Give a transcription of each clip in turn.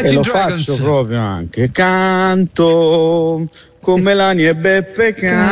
Imagine lo Dragons. faccio proprio anche. Canto con Melania e Beppe,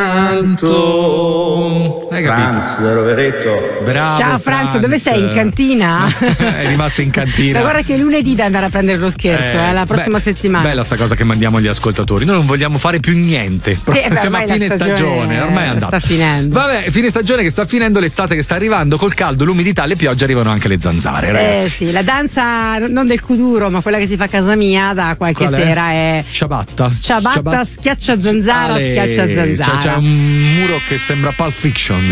canto. Hai capito? Franz, Roveretto. Bravo. Ciao Franz, dove sei? In cantina? È rimasta in cantina. Ma guarda che lunedì da andare a prendere lo scherzo, la prossima settimana. Bella sta cosa che mandiamo agli ascoltatori. Noi non vogliamo fare più niente. Siamo a fine stagione. Ormai è andata. Sta finendo. Vabbè, fine stagione che sta finendo, l'estate che sta arrivando, col caldo, l'umidità, le piogge, arrivano anche le zanzare, ragazzi. Sì, la danza non del kuduro, ma quella che si fa a casa mia da qualche sera è ciabatta, schiaccia zanzara, schiaccia zanzara. C'è un muro che sembra Pulp Fiction.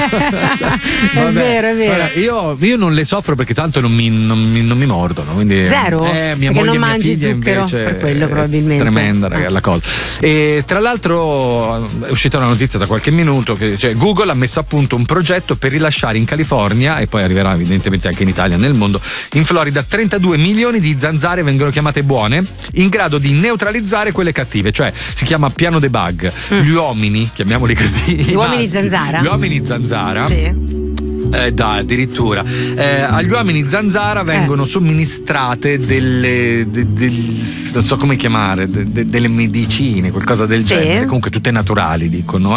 È vero. Guarda, io non le soffro perché tanto non mi mordono, quindi zero? Mia perché moglie non e mia mangi figlia zucchero invece per quello probabilmente. Tremenda, ragazzi, la cosa. E tra l'altro è uscita una notizia da qualche minuto che Google ha messo a punto un progetto per rilasciare in California, e poi arriverà evidentemente anche in Italia, nel mondo, in Florida, 32 milioni di zanzare, vengono chiamate buone, in grado di neutralizzare quelle cattive, cioè si chiama piano debug. Gli uomini, chiamiamoli così, gli uomini zanzara. Gli uomini zanzara. Sì. Addirittura agli uomini zanzara vengono somministrate delle non so come chiamare, delle medicine, qualcosa del genere, comunque tutte naturali, dicono,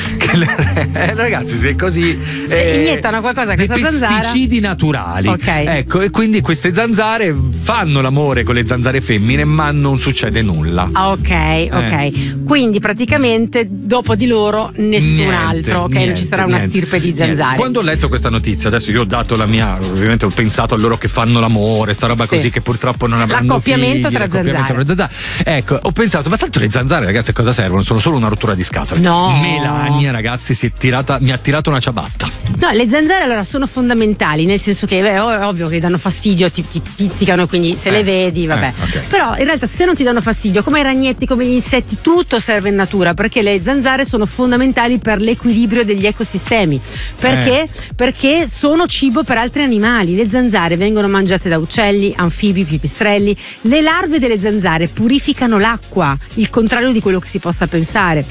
ragazzi, se è così iniettano qualcosa a questa zanzara, pesticidi naturali, okay. Ecco, e quindi queste zanzare fanno l'amore con le zanzare femmine, ma non succede nulla. Ok. Quindi praticamente dopo di loro nessun altro, non ci sarà una stirpe di zanzare. Quando ho letto questa notizia, adesso io ho dato la mia, ovviamente ho pensato a loro che fanno l'amore, sta roba così, che purtroppo non avranno l'accoppiamento figli, tra zanzare. Ecco, ho pensato, ma tanto le zanzare, ragazzi, a cosa servono? Sono solo una rottura di scatole. No. Melania, ragazzi, mi ha tirato una ciabatta. No, le zanzare allora sono fondamentali, nel senso che è ovvio che danno fastidio, ti pizzicano, quindi se le vedi, vabbè. Okay. Però in realtà se non ti danno fastidio, come i ragnetti, come gli insetti, tutto serve in natura, perché le zanzare sono fondamentali per l'equilibrio degli ecosistemi. Perché? Perché sono cibo per altri animali. Le zanzare vengono mangiate da uccelli, anfibi, pipistrelli. Le larve delle zanzare purificano l'acqua, il contrario di quello che si possa pensare.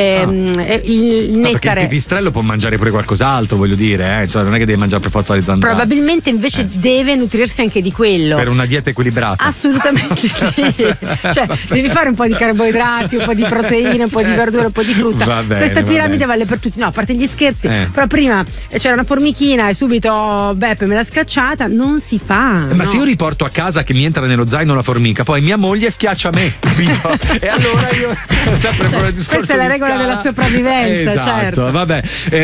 Il nettare. Perché il pipistrello può mangiare pure qualcos'altro, voglio dire, cioè non è che deve mangiare per forza le zanzare. Probabilmente invece deve nutrirsi anche di quello. Per una dieta equilibrata. Assolutamente sì. Cioè, devi fare un po' di carboidrati, un po' di proteine, un po' di verdura, un po' di frutta. Questa piramide vale per tutti. No, a parte gli scherzi, però prima c'era una formichina e subito Beppe me l'ha scacciata. Non si fa. Ma se io riporto a casa che mi entra nello zaino la formica, poi mia moglie schiaccia me, capito? E allora io sempre per il discorso. Questa è la regola della sopravvivenza, esatto, certo. Vabbè.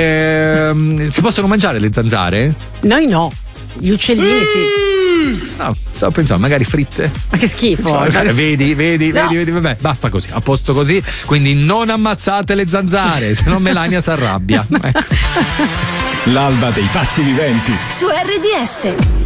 Si possono mangiare le zanzare? Noi no. Gli uccellini sì. No, stavo pensando, magari fritte. Ma che schifo. Vedi, vabbè, basta così, a posto così. Quindi non ammazzate le zanzare, se no Melania si arrabbia. L'alba dei pazzi viventi su RDS.